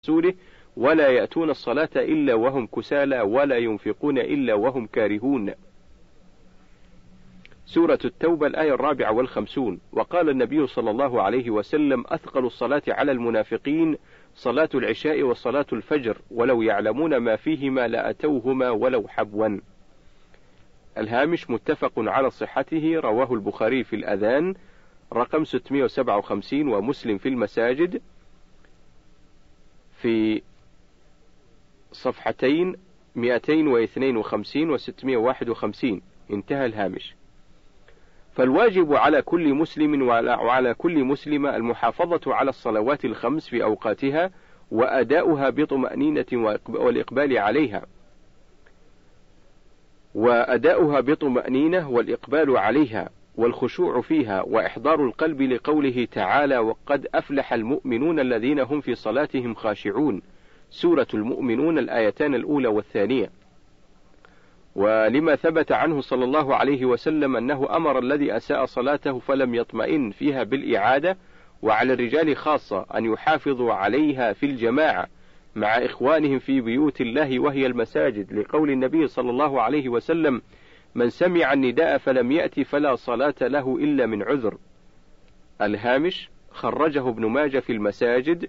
رسوله ولا يأتون الصلاة إلا وهم كسالى ولا ينفقون إلا وهم كارهون. سورة التوبة الآية 54. وقال النبي صلى الله عليه وسلم: أثقل الصلاة على المنافقين صلاة العشاء وصلاة الفجر ولو يعلمون ما فيهما لأتوهما ولو حبوا. الهامش متفق على صحته، رواه البخاري في الأذان رقم 657 ومسلم في المساجد في صفحتين 252 و 651. انتهى الهامش. فالواجب على كل مسلم وعلى كل مسلمة المحافظة على الصلوات الخمس في أوقاتها وأداؤها بطمأنينة والإقبال عليها والخشوع فيها وإحضار القلب لقوله تعالى: وقد أفلح المؤمنون الذين هم في صلاتهم خاشعون. سورة المؤمنون الآيتان الأولى والثانية. ولما ثبت عنه صلى الله عليه وسلم أنه أمر الذي أساء صلاته فلم يطمئن فيها بالإعادة، وعلى الرجال خاصة أن يحافظوا عليها في الجماعة مع إخوانهم في بيوت الله وهي المساجد، لقول النبي صلى الله عليه وسلم: من سمع النداء فلم يأتي فلا صلاة له إلا من عذر. الهامش خرجه ابن ماجه في المساجد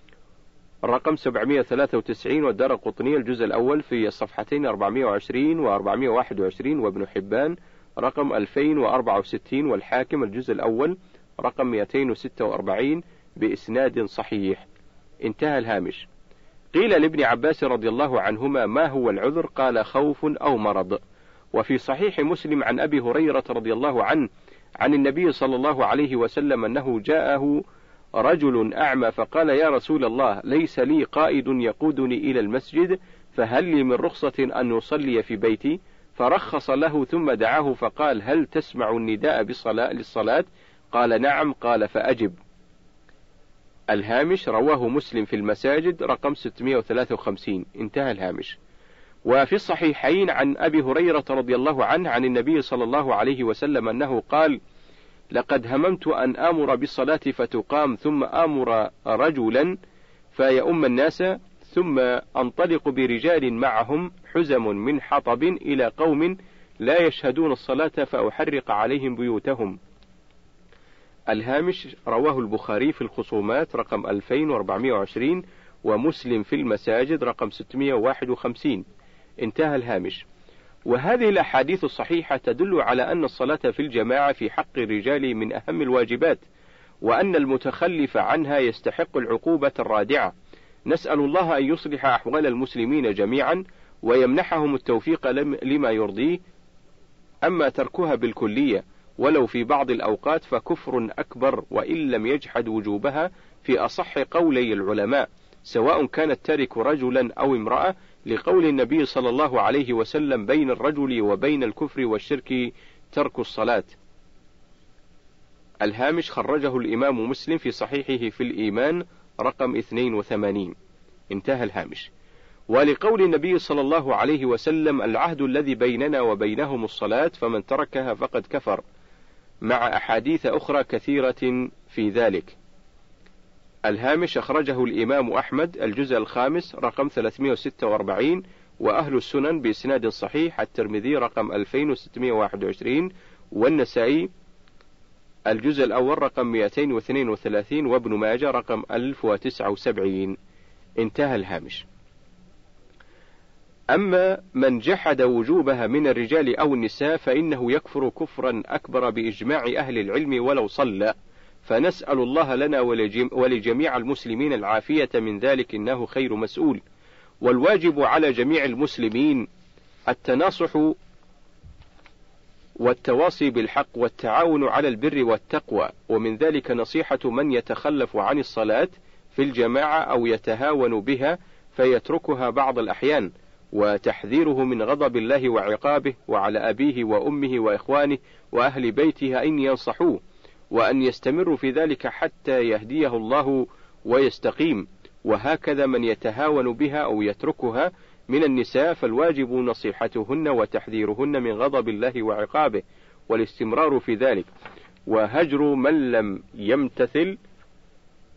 رقم 793 والدارقطني الجزء الأول في الصفحتين 420 و 421 وابن حبان رقم 2064 والحاكم الجزء الأول رقم 246 بإسناد صحيح. انتهى الهامش. قيل لابن عباس رضي الله عنهما: ما هو العذر؟ قال: خوف أو مرض. وفي صحيح مسلم عن أبي هريرة رضي الله عنه عن النبي صلى الله عليه وسلم أنه جاءه رجل أعمى فقال: يا رسول الله، ليس لي قائد يقودني إلى المسجد، فهل لي من رخصة أن يصلي في بيتي؟ فرخص له ثم دعاه فقال: هل تسمع النداء للصلاة؟ قال: نعم. قال: فأجب. الهامش رواه مسلم في المساجد رقم 653. انتهى الهامش. وفي الصحيحين عن أبي هريرة رضي الله عنه عن النبي صلى الله عليه وسلم أنه قال: لقد هممت أن آمر بالصلاة فتقام ثم آمر رجلا فيؤم الناس ثم أنطلق برجال معهم حزم من حطب إلى قوم لا يشهدون الصلاة فأحرق عليهم بيوتهم. الهامش رواه البخاري في الخصومات رقم 2420 ومسلم في المساجد رقم 651. انتهى الهامش. وهذه الأحاديث الصحيحة تدل على أن الصلاة في الجماعة في حق الرجال من أهم الواجبات، وأن المتخلف عنها يستحق العقوبة الرادعة. نسأل الله أن يصلح أحوال المسلمين جميعا ويمنحهم التوفيق لما يرضيه. أما تركها بالكلية ولو في بعض الأوقات فكفر أكبر، وإن لم يجحد وجوبها في أصح قولي العلماء، سواء كان التارك رجلا أو امرأة، لقول النبي صلى الله عليه وسلم: بين الرجل وبين الكفر والشرك ترك الصلاة. الهامش خرجه الإمام مسلم في صحيحه في الإيمان رقم 82. انتهى الهامش. ولقول النبي صلى الله عليه وسلم: العهد الذي بيننا وبينهم الصلاة فمن تركها فقد كفر، مع أحاديث أخرى كثيرة في ذلك. الهامش أخرجه الإمام أحمد الجزء الخامس رقم 346 وأهل السنن بإسناد صحيح، الترمذي رقم 2621 والنسائي الجزء الأول رقم 232 وابن ماجه رقم 1079. انتهى الهامش. أما من جحد وجوبها من الرجال أو النساء فإنه يكفر كفرا أكبر بإجماع أهل العلم ولو صلى، فنسأل الله لنا ولجميع المسلمين العافية من ذلك، إنه خير مسؤول. والواجب على جميع المسلمين التناصح والتواصي بالحق والتعاون على البر والتقوى، ومن ذلك نصيحة من يتخلف عن الصلاة في الجماعة أو يتهاون بها فيتركها بعض الأحيان، وتحذيره من غضب الله وعقابه، وعلى أبيه وأمه وإخوانه وأهل بيته أن ينصحوه، وأن يستمروا في ذلك حتى يهديه الله ويستقيم. وهكذا من يتهاون بها أو يتركها من النساء فالواجب نصيحتهن وتحذيرهن من غضب الله وعقابه والاستمرار في ذلك، وهجر من لم يمتثل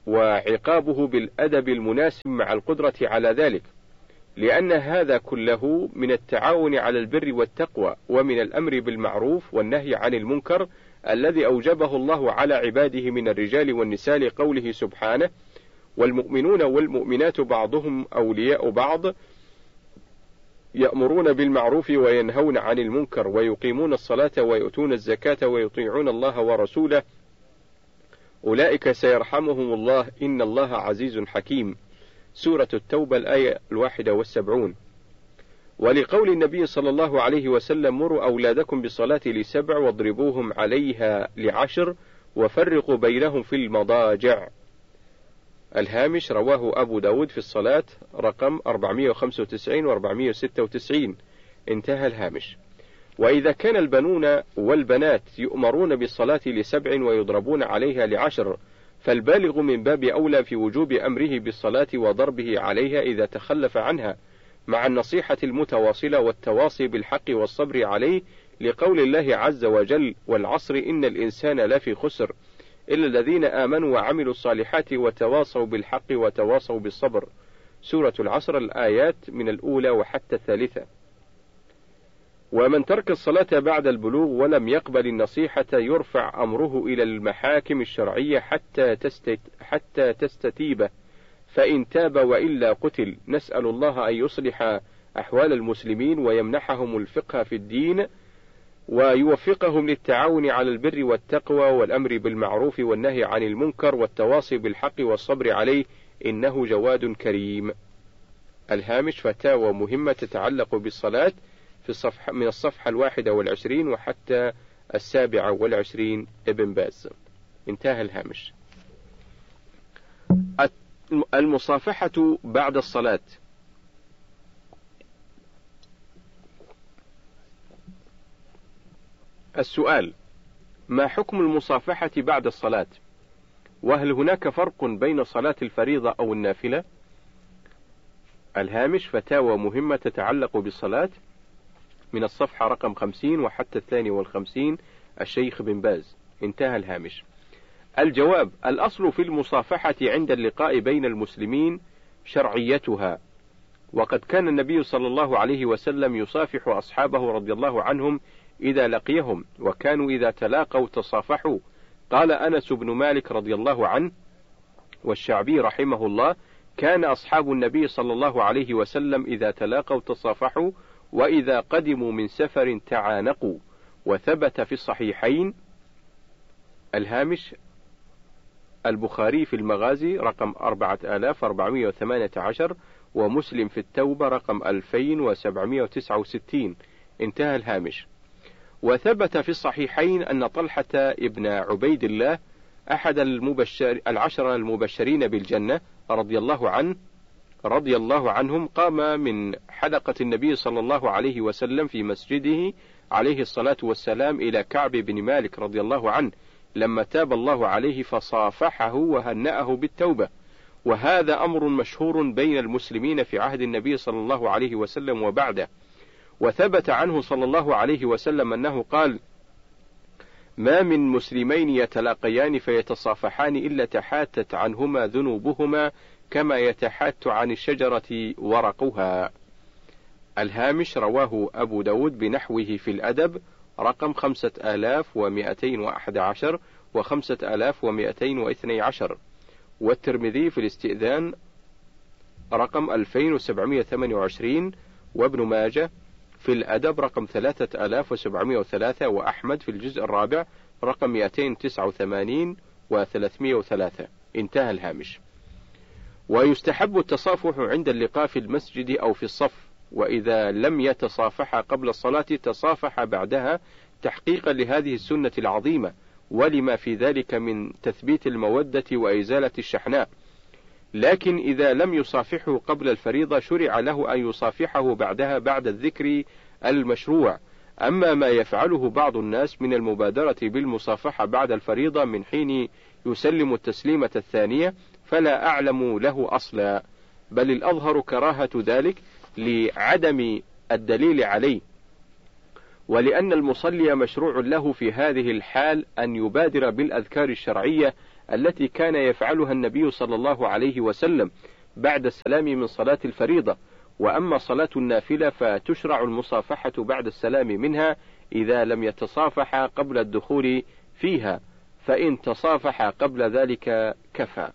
وعقابه بالأدب المناسب مع القدرة على ذلك، لأن هذا كله من التعاون على البر والتقوى، ومن الأمر بالمعروف والنهي عن المنكر الذي أوجبه الله على عباده من الرجال والنساء، لقوله سبحانه: والمؤمنون والمؤمنات بعضهم أولياء بعض يأمرون بالمعروف وينهون عن المنكر ويقيمون الصلاة ويؤتون الزكاة ويطيعون الله ورسوله أولئك سيرحمهم الله إن الله عزيز حكيم. سورة التوبة الآية 71. ولقول النبي صلى الله عليه وسلم: مروا أولادكم بالصلاة ل7 واضربوهم عليها ل10 وفرقوا بينهم في المضاجع. الهامش: رواه أبو داود في الصلاة رقم 495 و 496. انتهى الهامش. وإذا كان البنون والبنات يؤمرون بالصلاة ل7 ويضربون عليها ل10، فالبالغ من باب أولى في وجوب أمره بالصلاة وضربه عليها إذا تخلف عنها، مع النصيحة المتواصلة والتواصي بالحق والصبر عليه، لقول الله عز وجل: والعصر إن الإنسان لفي خسر إلا الذين آمنوا وعملوا الصالحات وتواصوا بالحق وتواصوا بالصبر. سورة العصر الآيات من الأولى وحتى الثالثة. ومن ترك الصلاة بعد البلوغ ولم يقبل النصيحة يرفع أمره إلى المحاكم الشرعية حتى تستتيبه، فإن تاب وإلا قتل. نسأل الله أن يصلح أحوال المسلمين ويمنحهم الفقه في الدين ويوفقهم للتعاون على البر والتقوى والأمر بالمعروف والنهي عن المنكر والتواصي بالحق والصبر عليه، إنه جواد كريم. الهامش: فتاوى مهمة تتعلق بالصلاة في الصفحة من الصفحة 21 وحتى 27 ابن باز. انتهى الهامش. المصافحة بعد الصلاة. السؤال: ما حكم المصافحة بعد الصلاة؟ وهل هناك فرق بين صلاة الفريضة أو النافلة؟ الهامش: فتاوى مهمة تتعلق بالصلاة من الصفحة رقم 50 وحتى 52 الشيخ بن باز. انتهى الهامش. الجواب: الأصل في المصافحة عند اللقاء بين المسلمين شرعيتها، وقد كان النبي صلى الله عليه وسلم يصافح أصحابه رضي الله عنهم إذا لقيهم، وكانوا إذا تلاقوا تصافحوا. قال أنس بن مالك رضي الله عنه والشعبي رحمه الله: كان أصحاب النبي صلى الله عليه وسلم إذا تلاقوا تصافحوا، وإذا قدموا من سفر تعانقوا. وثبت في الصحيحين. الهامش: البخاري في المغازي رقم 4418 ومسلم في التوبة رقم 2769. انتهى الهامش. وثبت في الصحيحين أن طلحة ابن عبيد الله أحد العشر المبشرين بالجنة رضي الله عنهم قام من حلقة النبي صلى الله عليه وسلم في مسجده عليه الصلاة والسلام إلى كعب بن مالك رضي الله عنه لما تاب الله عليه فصافحه وهنأه بالتوبة، وهذا أمر مشهور بين المسلمين في عهد النبي صلى الله عليه وسلم وبعده. وثبت عنه صلى الله عليه وسلم أنه قال: ما من مسلمين يتلاقيان فيتصافحان إلا تحاتت عنهما ذنوبهما كما يتحات عن الشجرة ورقها. الهامش: رواه أبو داود بنحوه في الأدب رقم 5211 و 5212، والترمذي في الاستئذان رقم 2728، وابن ماجه في الأدب رقم 3703، وأحمد في الجزء الرابع رقم 289 و 303. انتهى الهامش. ويستحب التصافح عند اللقاء في المسجد أو في الصف، وإذا لم يتصافح قبل الصلاة تصافح بعدها تحقيقا لهذه السنة العظيمة، ولما في ذلك من تثبيت المودة وإزالة الشحناء. لكن إذا لم يصافحه قبل الفريضة شرع له أن يصافحه بعدها بعد الذكر المشروع. أما ما يفعله بعض الناس من المبادرة بالمصافحة بعد الفريضة من حين يسلم التسليمة الثانية فلا أعلم له أصلا، بل الأظهر كراهة ذلك لعدم الدليل عليه، ولأن المصلي مشروع له في هذه الحال أن يبادر بالأذكار الشرعية التي كان يفعلها النبي صلى الله عليه وسلم بعد السلام من صلاة الفريضة. وأما صلاة النافلة فتشرع المصافحة بعد السلام منها إذا لم يتصافح قبل الدخول فيها، فإن تصافح قبل ذلك كفى.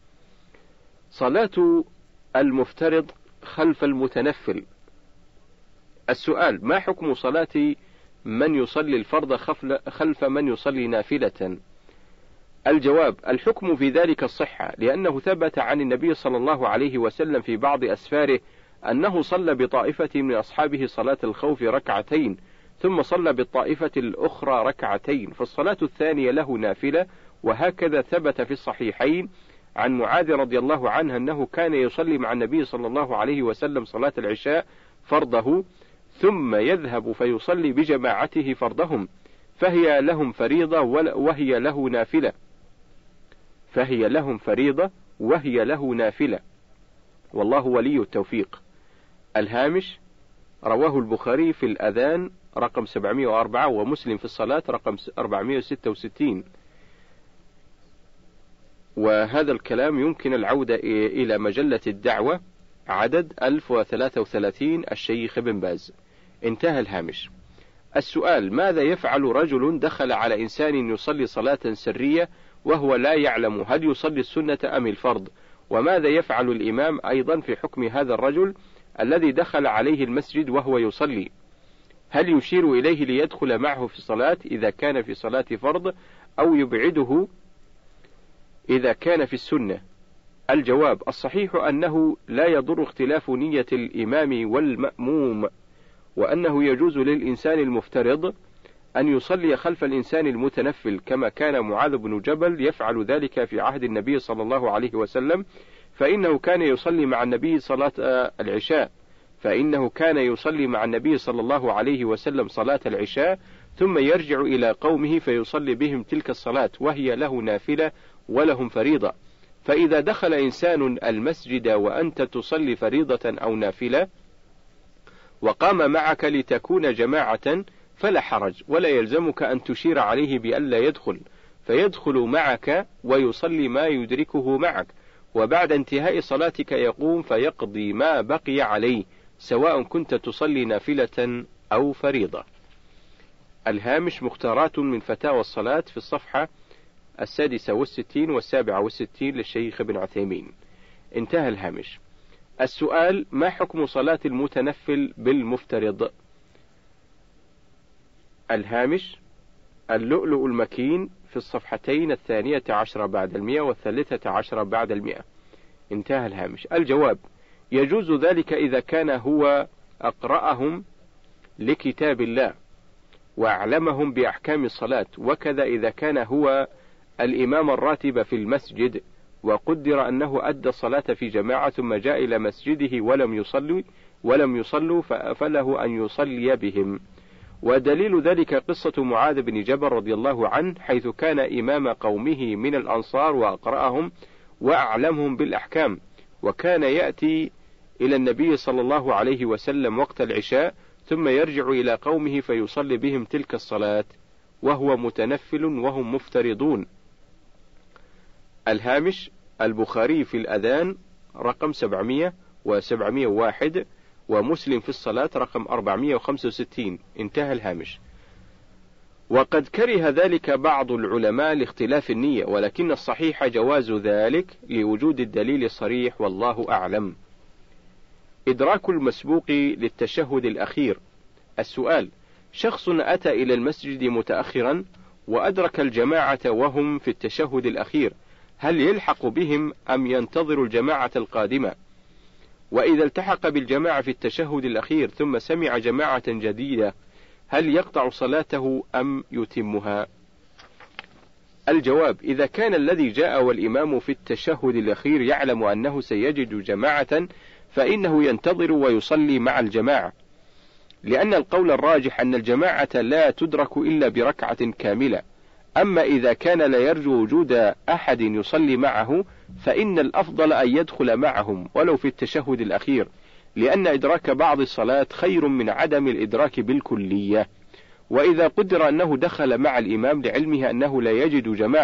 صلاة المفترض خلف المتنفل. السؤال: ما حكم صلاة من يصلي الفرض خلف من يصلي نافلة؟ الجواب: الحكم في ذلك الصحة، لأنه ثبت عن النبي صلى الله عليه وسلم في بعض أسفاره أنه صلى بطائفة من أصحابه صلاة الخوف ركعتين، ثم صلى بالطائفة الأخرى ركعتين، فالصلاة الثانية له نافلة. وهكذا ثبت في الصحيحين عن معاذ رضي الله عنه أنه كان يصلي مع النبي صلى الله عليه وسلم صلاة العشاء فرضه، ثم يذهب فيصلي بجماعته فرضهم، فهي لهم فريضة وهي له نافلة، فهي لهم فريضة وهي له نافلة، والله ولي التوفيق. الهامش: رواه البخاري في الأذان رقم 704 ومسلم في الصلاة رقم 466. وهذا الكلام يمكن العودة إلى مجلة الدعوة عدد 1033 الشيخ ابن باز. انتهى الهامش. السؤال: ماذا يفعل رجل دخل على إنسان يصلي صلاة سرية وهو لا يعلم هل يصلي السنة أم الفرض؟ وماذا يفعل الإمام أيضا في حكم هذا الرجل الذي دخل عليه المسجد وهو يصلي؟ هل يشير إليه ليدخل معه في الصلاة إذا كان في صلاة فرض، أو يبعده إذا كان في السنة؟ الجواب: الصحيح أنه لا يضر اختلاف نية الإمام والمأموم، وأنه يجوز للإنسان المفترض أن يصلي خلف الإنسان المتنفل، كما كان معاذ بن جبل يفعل ذلك في عهد النبي صلى الله عليه وسلم، فإنه كان يصلي مع النبي صلاة العشاء، صلى الله عليه وسلم صلاة العشاء، ثم يرجع إلى قومه فيصلي بهم تلك الصلاة، وهي له نافلة ولهم فريضة. فإذا دخل إنسان المسجد وأنت تصلي فريضة أو نافلة وقام معك لتكون جماعة فلا حرج، ولا يلزمك أن تشير عليه بألا يدخل، فيدخل معك ويصلي ما يدركه معك، وبعد انتهاء صلاتك يقوم فيقضي ما بقي عليه، سواء كنت تصلي نافلة أو فريضة. الهامش: مختارات من فتاوى الصلاة في الصفحة 66 و67 للشيخ ابن عثيمين. انتهى الهامش. السؤال: ما حكم صلاة المتنفل بالمفترض؟ الهامش: اللؤلؤ المكين في الصفحتين 12 بعد 100 و13 بعد 100. انتهى الهامش. الجواب: يجوز ذلك إذا كان هو أقرأهم لكتاب الله وأعلمهم بأحكام الصلاة، وكذا إذا كان هو الإمام الراتب في المسجد، وقدر أنه أدى الصلاة في جماعة ثم جاء إلى مسجده ولم يصلوا فله أن يصلي بهم. ودليل ذلك قصة معاذ بن جبل رضي الله عنه، حيث كان إمام قومه من الأنصار وأقرأهم وأعلمهم بالأحكام، وكان يأتي إلى النبي صلى الله عليه وسلم وقت العشاء ثم يرجع إلى قومه فيصلي بهم تلك الصلاة وهو متنفل وهم مفترضون. الهامش: البخاري في الأذان رقم 700 و701 ومسلم في الصلاة رقم 465. انتهى الهامش. وقد كره ذلك بعض العلماء لاختلاف النية، ولكن الصحيح جواز ذلك لوجود الدليل الصريح، والله أعلم. إدراك المسبوق للتشهد الأخير. السؤال: شخص أتى إلى المسجد متأخرا وأدرك الجماعة وهم في التشهد الأخير، هل يلحق بهم أم ينتظر الجماعة القادمة؟ وإذا التحق بالجماعة في التشهد الأخير ثم سمع جماعة جديدة، هل يقطع صلاته أم يتمها؟ الجواب: إذا كان الذي جاء والإمام في التشهد الأخير يعلم أنه سيجد جماعة فإنه ينتظر ويصلي مع الجماعة، لأن القول الراجح أن الجماعة لا تدرك إلا بركعة كاملة. أما إذا كان لا يرجو وجود أحد يصلي معه فإن الأفضل أن يدخل معهم ولو في التشهد الأخير، لأن إدراك بعض الصلاة خير من عدم الإدراك بالكلية. وإذا قدر أنه دخل مع الإمام لعلمه أنه لا يجد جماعة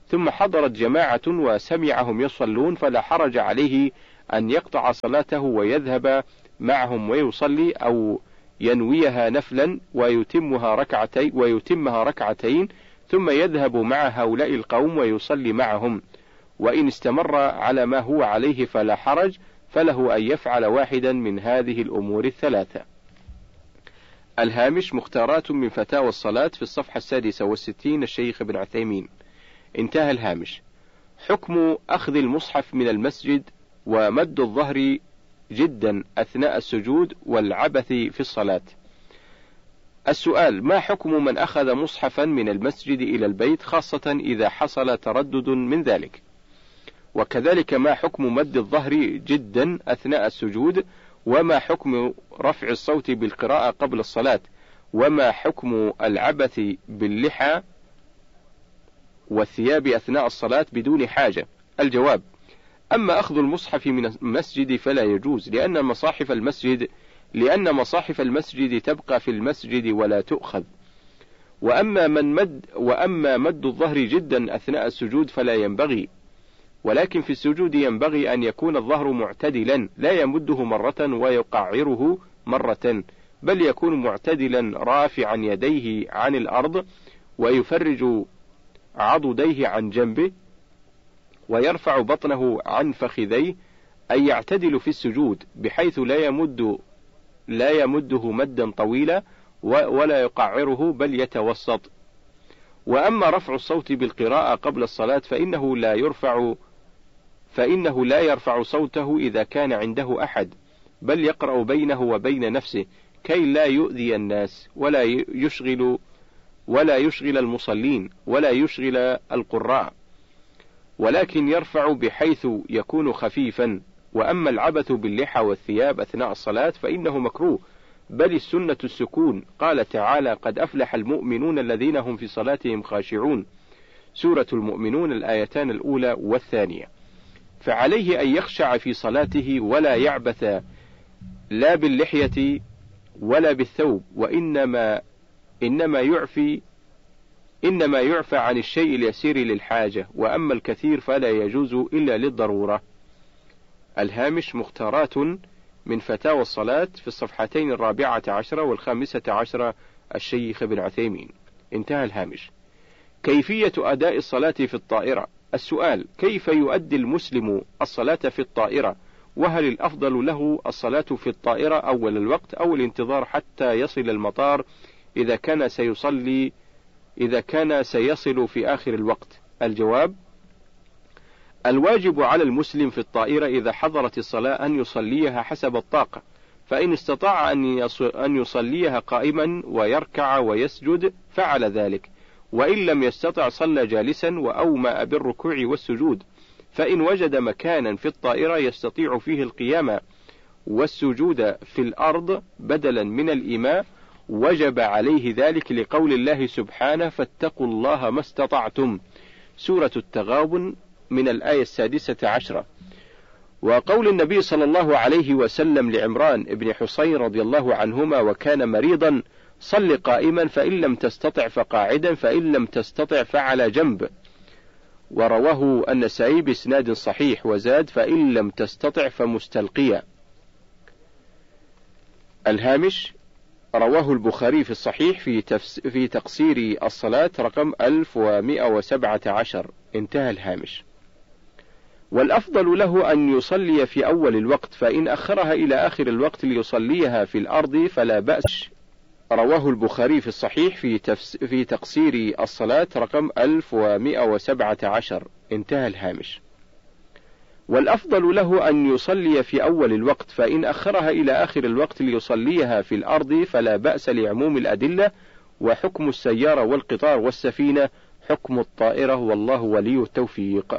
ثم حضرت جماعة وسمعهم يصلون فلا حرج عليه أن يقطع صلاته ويذهب معهم ويصلي، أو ينويها نفلا ويتمها ركعتين ثم يذهب مع هؤلاء القوم ويصلي معهم، وإن استمر على ما هو عليه فلا حرج، فله أن يفعل واحدا من هذه الأمور الثلاثة. الهامش: مختارات من فتاوى الصلاة في الصفحة 66 الشيخ ابن عثيمين. انتهى الهامش. حكم أخذ المصحف من المسجد ومد الظهر جدا أثناء السجود والعبث في الصلاة. السؤال: ما حكم من أخذ مصحفا من المسجد إلى البيت، خاصة إذا حصل تردد من ذلك؟ وكذلك ما حكم مد الظهر جدا أثناء السجود؟ وما حكم رفع الصوت بالقراءة قبل الصلاة؟ وما حكم العبث باللحى والثياب أثناء الصلاة بدون حاجة؟ الجواب: أما أخذ المصحف من المسجد فلا يجوز، لأن مصاحف المسجد تبقى في المسجد ولا تؤخذ. وأما مد الظهر جدا أثناء السجود فلا ينبغي، ولكن في السجود ينبغي أن يكون الظهر معتدلا، لا يمده مرة ويقعره مرة، بل يكون معتدلا رافعا يديه عن الأرض ويفرج عضديه عن جنبه ويرفع بطنه عن فخذيه، أي يعتدل في السجود بحيث لا يمده مدا طويلا ولا يقعره بل يتوسط. وأما رفع الصوت بالقراءة قبل الصلاة فإنه لا يرفع صوته إذا كان عنده أحد، بل يقرأ بينه وبين نفسه كي لا يؤذي الناس ولا يشغل المصلين ولا يشغل القراء، ولكن يرفع بحيث يكون خفيفا. وأما العبث باللحى والثياب أثناء الصلاة فإنه مكروه، بل السنة السكون. قال تعالى: قد أفلح المؤمنون الذين هم في صلاتهم خاشعون، سورة المؤمنون الآيتان الأولى والثانية. فعليه أن يخشع في صلاته ولا يعبث لا باللحية ولا بالثوب، إنما يعفى عن الشيء اليسير للحاجة، وأما الكثير فلا يجوز إلا للضرورة. الهامش: مختارات من فتاوى الصلاة في الصفحتين 14 و15 الشيخ ابن عثيمين. انتهى الهامش. كيفية أداء الصلاة في الطائرة. السؤال: كيف يؤدي المسلم الصلاة في الطائرة؟ وهل الأفضل له الصلاة في الطائرة أول الوقت أو الانتظار حتى يصل المطار إذا كان سيصل في آخر الوقت؟ الجواب: الواجب على المسلم في الطائرة إذا حضرت الصلاة أن يصليها حسب الطاقة، فإن استطاع أن يصليها قائما ويركع ويسجد فعل ذلك، وإن لم يستطع صلى جالسا وأومأ بالركوع والسجود. فإن وجد مكانا في الطائرة يستطيع فيه القيام والسجود في الأرض بدلا من الإيماء وجب عليه ذلك، لقول الله سبحانه: فاتقوا الله ما استطعتم، سورة التغابن من الآية 16. وقول النبي صلى الله عليه وسلم لعمران بن حصين رضي الله عنهما وكان مريضا: صل قائما فإن لم تستطع فقاعدا فإن لم تستطع فعلى جنب. ورواه النسائي بإسناد صحيح وزاد: فإن لم تستطع فمستلقيا. الهامش: رواه البخاري في الصحيح في تقصير الصلاة رقم 1117. انتهى الهامش. والأفضل له أن يصلي في أول الوقت، فإن أخرها إلى آخر الوقت ليصليها في الأرض فلا بأس. رواه البخاري في الصحيح في تقصير الصلاة رقم 1117. انتهى الهامش. والأفضل له أن يصلي في أول الوقت، فإن أخرها إلى آخر الوقت ليصليها في الأرض فلا بأس لعموم الأدلة، وحكم السيارة والقطار والسفينة حكم الطائرة، والله ولي التوفيق.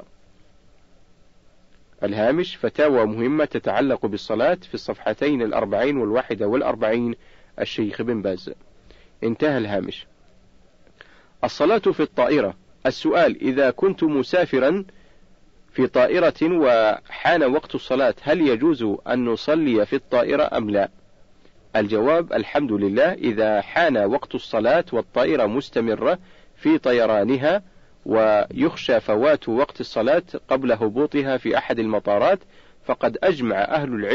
الهامش: فتاوى مهمة تتعلق بالصلاة في الصفحتين 40 و41 الشيخ بن باز. انتهى الهامش. الصلاة في الطائرة. السؤال: إذا كنت مسافرا في طائرة وحان وقت الصلاة هل يجوز أن نصلي في الطائرة أم لا؟ الجواب: الحمد لله، إذا حان وقت الصلاة والطائرة مستمرة في طيرانها ويخشى فوات وقت الصلاة قبل هبوطها في أحد المطارات، فقد أجمع أهل العلم